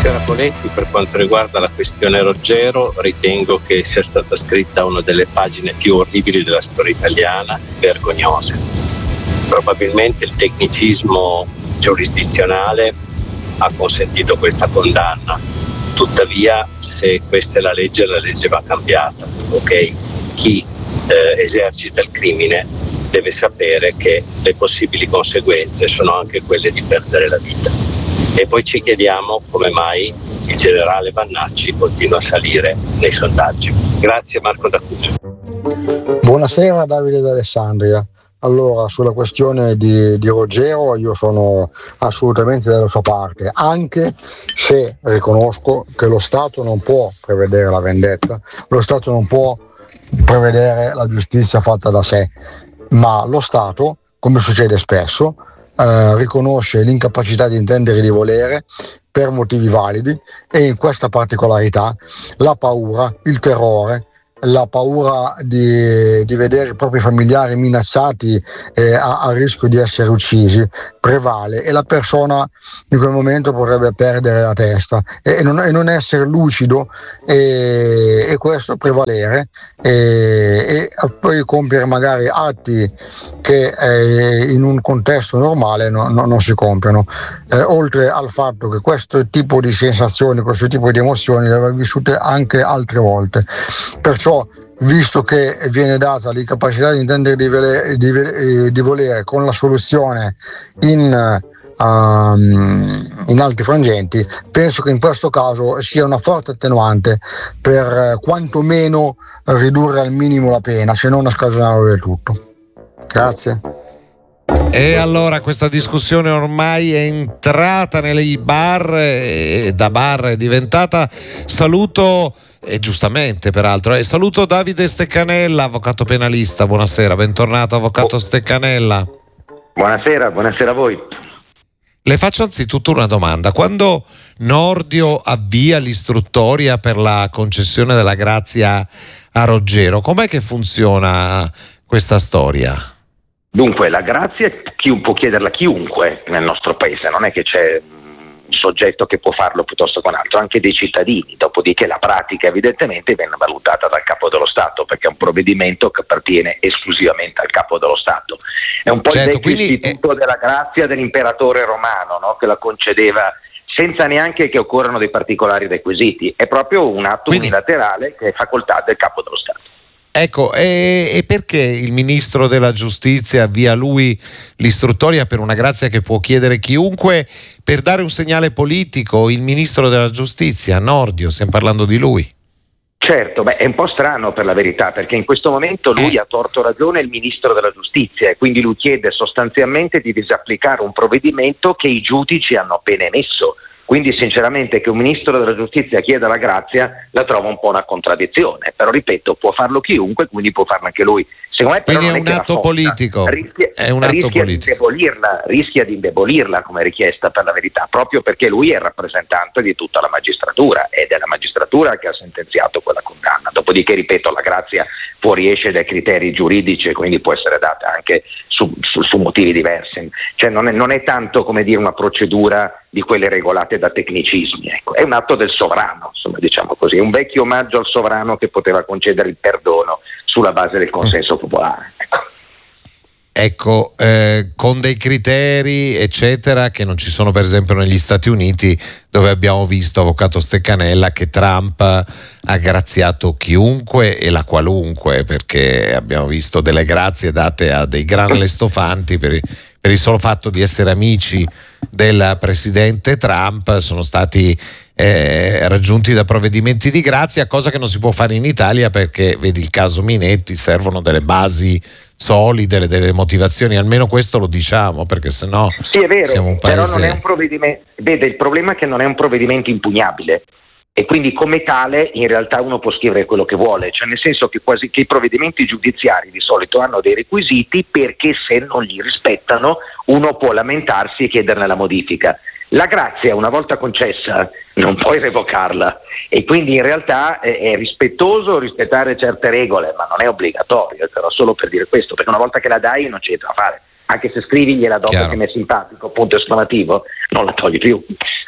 Buonasera Poletti, per quanto riguarda la questione Roggero ritengo che sia stata scritta una delle pagine più orribili della storia italiana, vergognose. Probabilmente il tecnicismo giurisdizionale ha consentito questa condanna, tuttavia se questa è la legge va cambiata, ok? Chi esercita il crimine deve sapere che le possibili conseguenze sono anche quelle di perdere la vita. E poi ci chiediamo come mai il generale Vannacci continua a salire nei sondaggi. Grazie Marco da Cuneo. Buonasera Davide d'Alessandria. Allora, sulla questione di Roggero io sono assolutamente dalla sua parte, anche se riconosco che lo Stato non può prevedere la vendetta, lo Stato non può prevedere la giustizia fatta da sé, ma lo Stato, come succede spesso, riconosce l'incapacità di intendere e di volere per motivi validi, e in questa particolarità la paura, il terrore, la paura di vedere i propri familiari minacciati a rischio di essere uccisi prevale, e la persona in quel momento potrebbe perdere la testa e non essere lucido, e questo prevalere e poi compiere magari atti che in un contesto normale non si compiono, oltre al fatto che questo tipo di sensazioni, questo tipo di emozioni le aveva vissute anche altre volte. Perciò, visto che viene data l'incapacità di intendere di volere con la soluzione in altri frangenti, penso che in questo caso sia una forte attenuante per quantomeno ridurre al minimo la pena, se non a scagionarlo del tutto. Grazie. E allora questa discussione ormai è entrata nei bar e da bar è diventata. Saluto, e giustamente peraltro, saluto Davide Steccanella, avvocato penalista. Buonasera, bentornato avvocato Steccanella. Buonasera a voi. Le faccio anzitutto una domanda: quando Nordio avvia l'istruttoria per la concessione della grazia a Roggero, com'è che funziona questa storia? Dunque, la grazia può chiederla chiunque nel nostro paese, non è che c'è un soggetto che può farlo piuttosto che un altro, anche dei cittadini. Dopodiché la pratica evidentemente viene valutata dal Capo dello Stato, perché è un provvedimento che appartiene esclusivamente al Capo dello Stato. È un po' il vecchio istituto della grazia dell'imperatore romano, no? Che la concedeva senza neanche che occorrano dei particolari requisiti. È proprio un atto unilaterale che è facoltà del Capo dello Stato. Ecco, e perché il ministro della giustizia avvia lui l'istruttoria per una grazia che può chiedere chiunque, per dare un segnale politico? Il ministro della giustizia, Nordio, stiamo parlando di lui. Certo, è un po' strano per la verità, perché in questo momento lui ha torto ragione il ministro della giustizia, e quindi lui chiede sostanzialmente di disapplicare un provvedimento che i giudici hanno appena emesso. Quindi sinceramente che un ministro della giustizia chieda la grazia la trovo un po' una contraddizione, però ripeto, può farlo chiunque, quindi può farlo anche lui. Secondo me però quindi non è un atto politico, rischia di indebolirla come richiesta, per la verità, proprio perché lui è il rappresentante di tutta la magistratura, ed è la magistratura che ha sentenziato quella condanna. Dopodiché, ripeto, la grazia fuoriesce dai criteri giuridici e quindi può essere data anche su motivi diversi, cioè non è tanto, come dire, una procedura di quelle regolate da tecnicismi, ecco. È un atto del sovrano, insomma, diciamo così, un vecchio omaggio al sovrano che poteva concedere il perdono sulla base del consenso popolare, ecco, con dei criteri eccetera che non ci sono per esempio negli Stati Uniti, dove abbiamo visto, avvocato Steccanella, che Trump ha graziato chiunque e la qualunque, perché abbiamo visto delle grazie date a dei gran lestofanti per il solo fatto di essere amici del presidente Trump, sono stati raggiunti da provvedimenti di grazia, cosa che non si può fare in Italia, perché vedi il caso Minetti, servono delle basi solide, delle motivazioni, almeno questo lo diciamo, perché sennò sì, è vero, siamo un paese. Però non è un provvedimento, vede, il problema è che non è un provvedimento impugnabile, e quindi come tale in realtà uno può scrivere quello che vuole, cioè nel senso che che i provvedimenti giudiziari di solito hanno dei requisiti, perché se non li rispettano uno può lamentarsi e chiederne la modifica. La grazia, una volta concessa, non puoi revocarla, e quindi in realtà è rispettoso rispettare certe regole, ma non è obbligatorio, però solo per dire questo, perché una volta che la dai non c'è niente da fare, anche se scrivi gliela do perché mi è simpatico, punto esclamativo, non la togli più.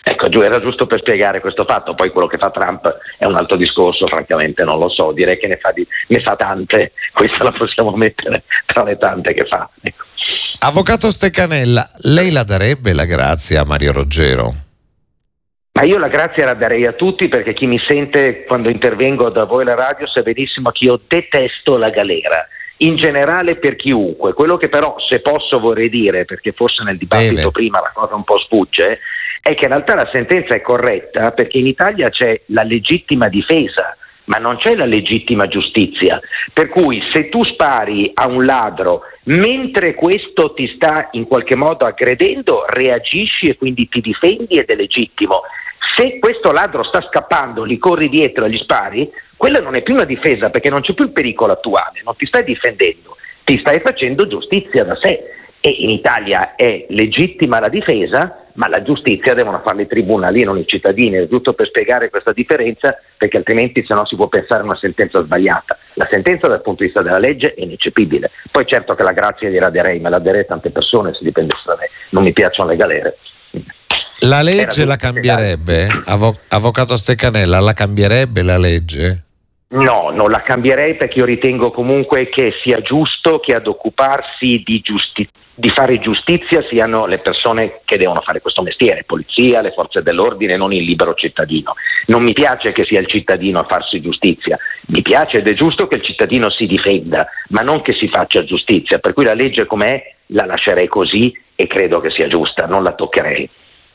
Ecco, era giusto per spiegare questo fatto. Poi quello che fa Trump è un altro discorso, francamente non lo so, direi che ne fa tante, questa la possiamo mettere tra le tante che fa. Ecco. Avvocato Steccanella, lei la darebbe la grazia a Mario Roggero? Ma io la grazia la darei a tutti, perché chi mi sente quando intervengo da voi alla radio sa benissimo che io detesto la galera, in generale per chiunque. Quello che però, se posso, vorrei dire, perché forse nel dibattito prima la cosa un po' sfugge, è che in realtà la sentenza è corretta, perché in Italia c'è la legittima difesa, ma non c'è la legittima giustizia. Per cui se tu spari a un ladro mentre questo ti sta in qualche modo aggredendo, reagisci e quindi ti difendi ed è legittimo. Se questo ladro sta scappando, gli corri dietro e gli spari, quella non è più una difesa, perché non c'è più il pericolo attuale, non ti stai difendendo, ti stai facendo giustizia da sé. E in Italia è legittima la difesa, ma la giustizia devono farla i tribunali e non i cittadini. È giusto per spiegare questa differenza, perché altrimenti sennò si può pensare a una sentenza sbagliata. La sentenza dal punto di vista della legge è ineccepibile. Poi certo che la grazia gliela darei, ma la darei a tante persone se dipendesse da me. Non mi piacciono le galere. La legge la cambierebbe? Avvocato Steccanella, la cambierebbe la legge? No, non la cambierei, perché io ritengo comunque che sia giusto che ad occuparsi di fare giustizia siano le persone che devono fare questo mestiere, polizia, le forze dell'ordine, non il libero cittadino. Non mi piace che sia il cittadino a farsi giustizia, mi piace ed è giusto che il cittadino si difenda, ma non che si faccia giustizia, per cui la legge com'è la lascerei così e credo che sia giusta, non la toccherei.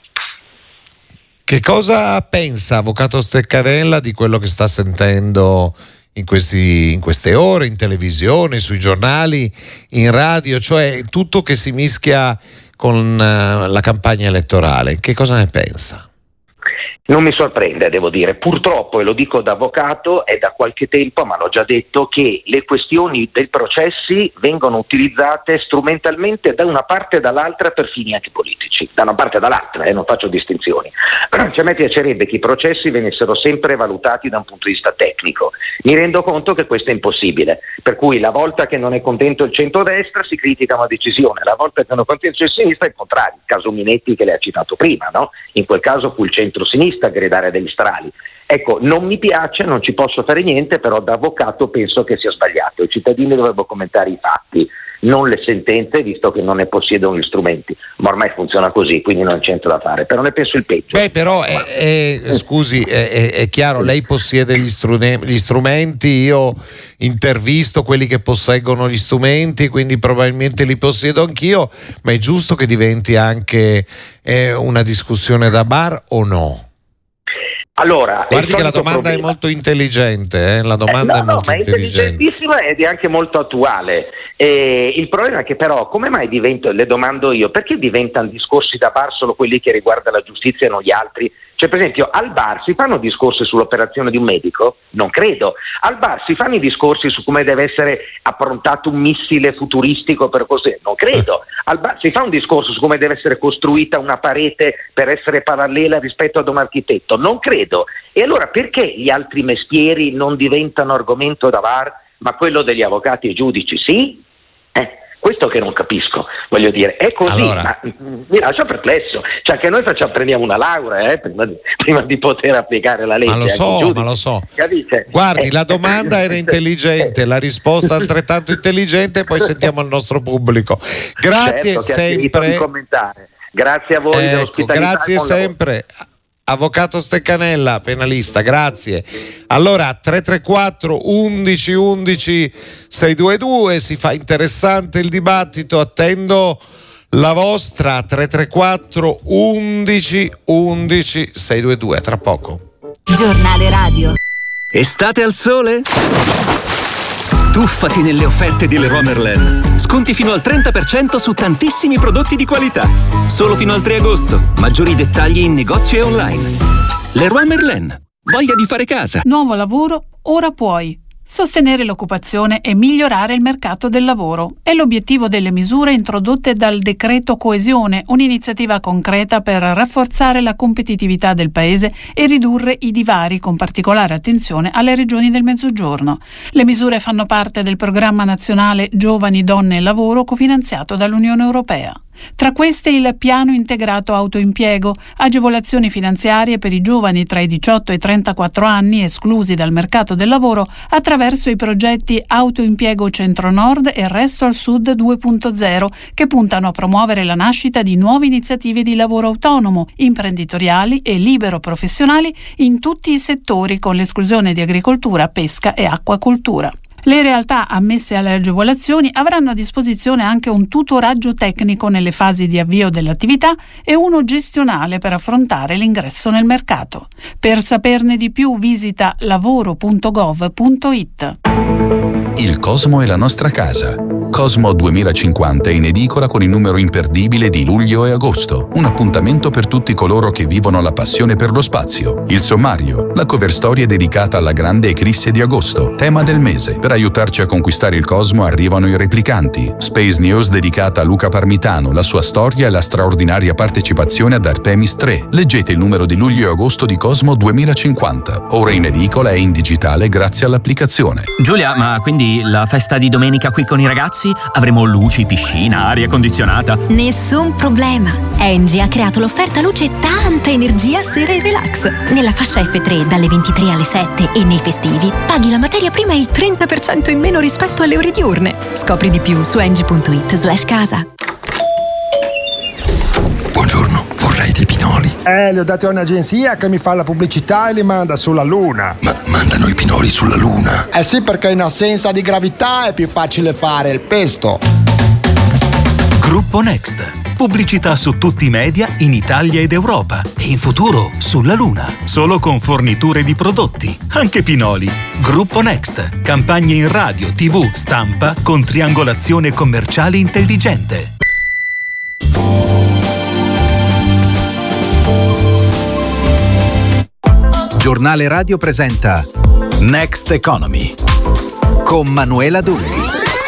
Che cosa pensa, avvocato Steccanella, di quello che sta sentendo in queste ore, in televisione, sui giornali, in radio, cioè tutto che si mischia con la campagna elettorale? Che cosa ne pensa? Non mi sorprende, devo dire. Purtroppo, e lo dico da avvocato, è da qualche tempo, ma l'ho già detto, che le questioni dei processi vengono utilizzate strumentalmente da una parte e dall'altra per fini anche politici. Da una parte e dall'altra, non faccio distinzioni. Cioè, a me piacerebbe che i processi venissero sempre valutati da un punto di vista tecnico. Mi rendo conto che questo è impossibile. Per cui la volta che non è contento il centrodestra si critica una decisione, la volta che non è contento il sinistra è il contrario. Il caso Minetti che le ha citato prima, no? In quel caso fu il centro-sinistra a gridare degli strali. Ecco, non mi piace, non ci posso fare niente, però da avvocato penso che sia sbagliato. I cittadini dovrebbero commentare i fatti, non le sentenze, visto che non ne possiedono gli strumenti. Ma ormai funziona così, quindi non c'è niente da fare. Però ne penso il peggio. Beh, però, scusi, è chiaro, lei possiede gli strumenti, io intervisto quelli che posseggono gli strumenti, quindi probabilmente li possiedo anch'io, ma è giusto che diventi anche una discussione da bar o no? Allora, guardi che la domanda è molto intelligente, la domanda è molto intelligente. È intelligentissima ed è anche molto attuale. Il problema è che però, come mai le domando io, perché diventano discorsi da bar solo quelli che riguardano la giustizia e non gli altri? Cioè, per esempio, al bar si fanno discorsi sull'operazione di un medico? Non credo. Al bar si fanno i discorsi su come deve essere approntato un missile futuristico per così? Non credo. Al bar si fa un discorso su come deve essere costruita una parete per essere parallela rispetto ad un architetto? Non credo. E allora perché gli altri mestieri non diventano argomento da bar, ma quello degli avvocati e giudici sì? Questo che non capisco, voglio dire, è così, allora, ma mi lascia perplesso, cioè che noi prendiamo una laurea prima di poter applicare la legge. Ma lo so. Capisce? Guardi, la domanda era intelligente, la risposta altrettanto intelligente, poi sentiamo il nostro pubblico. Grazie, certo, sempre. Di commentare. Grazie a voi dell'ospitalità. Grazie sempre. Avvocato Steccanella, penalista, grazie. Allora 334 11 11 622, si fa interessante il dibattito, attendo la vostra. 334 11 11 622, tra poco. Giornale radio. Estate al sole? Tuffati nelle offerte di Leroy Merlin. Sconti fino al 30% su tantissimi prodotti di qualità. Solo fino al 3 agosto. Maggiori dettagli in negozio e online. Leroy Merlin. Voglia di fare casa. Nuovo lavoro, ora puoi. Sostenere l'occupazione e migliorare il mercato del lavoro è l'obiettivo delle misure introdotte dal Decreto Coesione, un'iniziativa concreta per rafforzare la competitività del Paese e ridurre i divari, con particolare attenzione alle regioni del Mezzogiorno. Le misure fanno parte del programma nazionale Giovani, Donne e Lavoro, cofinanziato dall'Unione Europea. Tra queste il piano integrato autoimpiego, agevolazioni finanziarie per i giovani tra i 18 e i 34 anni esclusi dal mercato del lavoro attraverso i progetti Autoimpiego Centro-Nord e Resto al Sud 2.0, che puntano a promuovere la nascita di nuove iniziative di lavoro autonomo, imprenditoriali e libero professionali in tutti i settori, con l'esclusione di agricoltura, pesca e acquacoltura. Le realtà ammesse alle agevolazioni avranno a disposizione anche un tutoraggio tecnico nelle fasi di avvio dell'attività e uno gestionale per affrontare l'ingresso nel mercato. Per saperne di più visita lavoro.gov.it. Il Cosmo è la nostra casa. Cosmo 2050 è in edicola con il numero imperdibile di luglio e agosto. Un appuntamento per tutti coloro che vivono la passione per lo spazio. Il sommario, la cover story è dedicata alla grande eclisse di agosto, tema del mese. Per aiutarci a conquistare il Cosmo arrivano i replicanti. Space News dedicata a Luca Parmitano, la sua storia e la straordinaria partecipazione ad Artemis 3. Leggete il numero di luglio e agosto di Cosmo 2050. Ora in edicola e in digitale grazie all'applicazione. Giulia, ma quindi la festa di domenica qui con i ragazzi? Avremo luci, piscina, aria condizionata? Nessun problema. Engie ha creato l'offerta luce e tanta energia sera e relax. Nella fascia F3 dalle 23 alle 7 e nei festivi paghi la materia prima il 30% in meno rispetto alle ore diurne. Scopri di più su engie.it/casa. Buongiorno, vorrei dei pinoli. Li ho dati a un'agenzia che mi fa la pubblicità e li manda sulla Luna. Ma mandano i pinoli sulla Luna? Eh sì, perché in assenza di gravità è più facile fare il pesto. Gruppo Next. Pubblicità su tutti i media in Italia ed Europa e in futuro sulla Luna. Solo con forniture di prodotti, anche pinoli. Gruppo Next. Campagne in radio, TV, stampa con triangolazione commerciale intelligente. Giornale Radio presenta Next Economy con Manuela Dulli.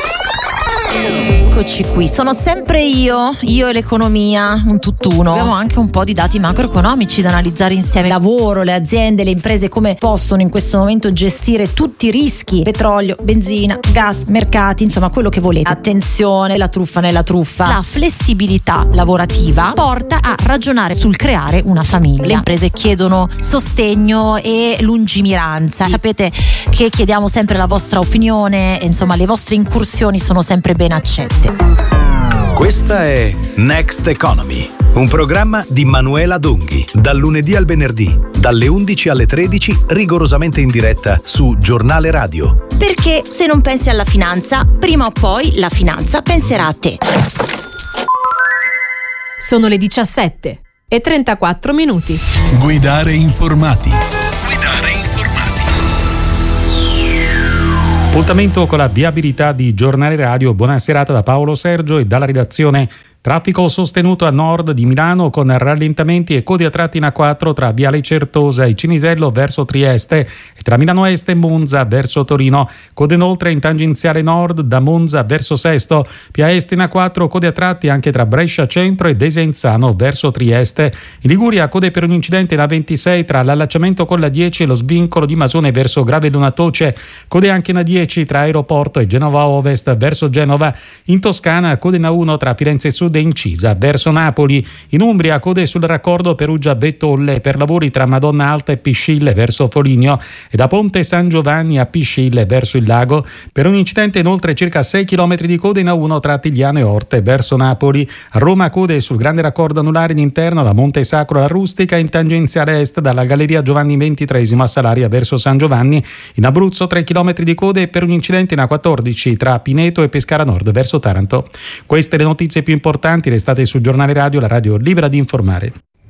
Eccoci qui, sono sempre io e l'economia, un tutt'uno. Abbiamo anche un po' di dati macroeconomici da analizzare insieme. Lavoro, le aziende, le imprese come possono in questo momento gestire tutti i rischi, petrolio, benzina, gas, mercati, insomma quello che volete. Attenzione, la truffa nella truffa. La flessibilità lavorativa porta a ragionare sul creare una famiglia. Le imprese chiedono sostegno e lungimiranza. Sapete che chiediamo sempre la vostra opinione, insomma le vostre incursioni sono sempre ben accette. Questa è Next Economy, un programma di Manuela Dunghi, dal lunedì al venerdì, dalle 11 alle 13, rigorosamente in diretta su Giornale Radio. Perché se non pensi alla finanza, prima o poi la finanza penserà a te. Sono le 17:34. Guidare informati. Appuntamento con la viabilità di Giornale Radio. Buona serata da Paolo Sergio e dalla redazione. Traffico sostenuto a nord di Milano con rallentamenti e code a tratti in A4 tra Viale Certosa e Cinisello verso Trieste e tra Milano Est e Monza verso Torino. Code inoltre in tangenziale nord da Monza verso Sesto. Via Est in A4 code a tratti anche tra Brescia Centro e Desenzano verso Trieste. In Liguria code per un incidente in A26 tra l'allacciamento con la 10 e lo svincolo di Masone verso Gravedona Toce. Code anche in A10 tra Aeroporto e Genova Ovest verso Genova. In Toscana code in A1 tra Firenze Sud e Incisa verso Napoli. In Umbria code sul raccordo Perugia-Bettolle per lavori tra Madonna Alta e Piscille verso Foligno e da Ponte San Giovanni a Piscille verso il lago. Per un incidente inoltre circa 6 km di code in A1 tra Tigliano e Orte verso Napoli. A Roma code sul grande raccordo anulare in interno da Monte Sacro alla Rustica, in tangenziale est dalla Galleria Giovanni XXIII a Salaria verso San Giovanni. In Abruzzo 3 km di code per un incidente in A14 tra Pineto e Pescara Nord verso Taranto. Queste le notizie più importanti. Restate su Giornale Radio, la radio libera di informare.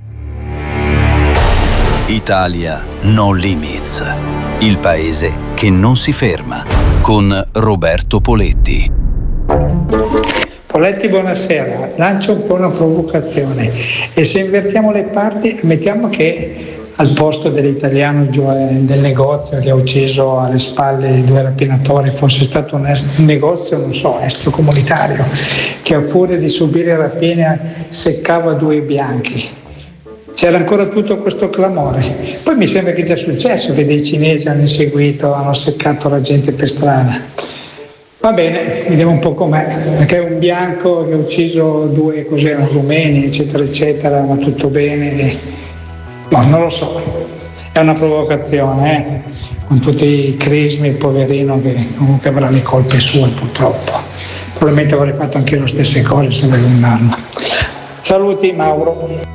Italia No Limits, il paese che non si ferma, con Roberto Poletti. Poletti, buonasera. Lancio un po' una provocazione. E se invertiamo le parti, mettiamo che al posto dell'italiano del negozio che ha ucciso alle spalle i 2 rapinatori fosse stato un negozio, non so, extracomunitario, che a furia di subire rapine seccava 2 bianchi. C'era ancora tutto questo clamore. Poi mi sembra che è già successo che dei cinesi hanno inseguito, hanno seccato la gente per strada. Va bene, vediamo un po' com'è, perché è un bianco che ha ucciso 2 rumeni, eccetera, eccetera, va tutto bene. No, non lo so, è una provocazione, con tutti i crismi, il poverino che comunque avrà le colpe sue purtroppo. Probabilmente avrei fatto anche io le stesse cose se avevo un'arma. Saluti Mauro.